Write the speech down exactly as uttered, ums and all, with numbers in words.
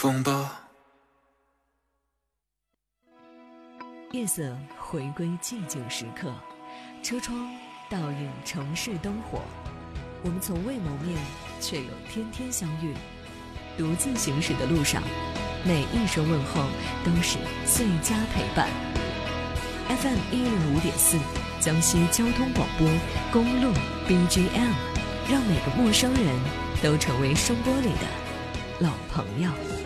风暴。 夜色回归寂静时刻，车窗倒映城市灯火。我们从未谋面，却又天天相遇。独自行驶的路上，每一声问候都是最佳陪伴。F M 一零五点四，江西交通广播公路 B G M， 让每个陌生人都成为声波里的老朋友。